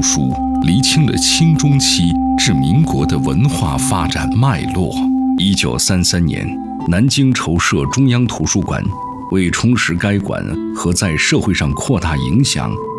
书，厘清了清中期至民国的文化发展脉络。1933年，南京筹设中央图书馆，为充实该馆和在社会上扩大影响，